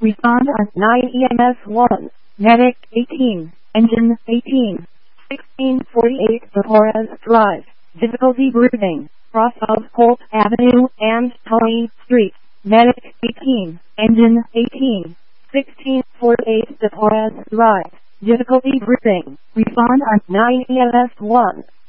Respond on 9 EMS 1. Medic 18. Engine 18. 1648 Torres Drive. Difficulty breathing. Cross of Holt Avenue and Tully Street. Medic 18. Engine 18. 1648 Torres Drive. Difficulty breathing. Respond on 9 EMS 1.